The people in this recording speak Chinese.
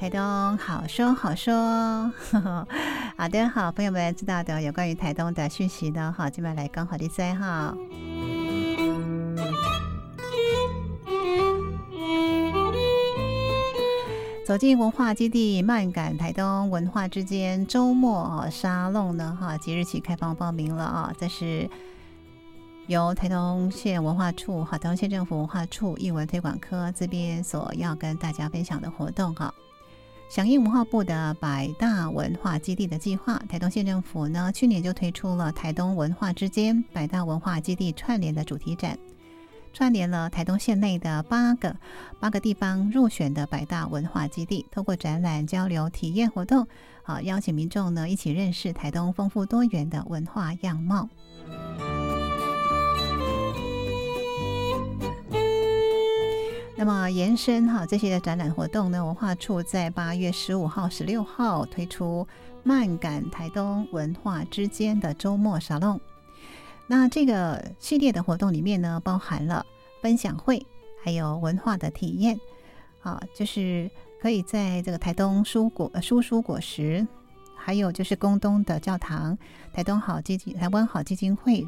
台东好说好说好的，好朋友们知道的有关于台东的讯息呢，好，今晚来刚好的在哈。走进文化基地，漫感台东文化之间周末沙龙呢即日起开放报名了这是由台东县文化处台东县政府文化处艺文推广科这边所要跟大家分享的活动响应文化部的百大文化基地的计划，台东县政府呢去年就推出了台东文化之间百大文化基地串联的主题展，串联了台东县内的八个地方入选的百大文化基地，透过展览、交流、体验活动邀请民众呢一起认识台东丰富多元的文化样貌。那么延伸这些的展览活动呢，文化处在8月15号、16号推出漫感台东文化之间的周末沙龙。那这个系列的活动里面呢，包含了分享会，还有文化的体验就是可以在这个台东书书果实，还有就是宫东的教堂、台湾好基金会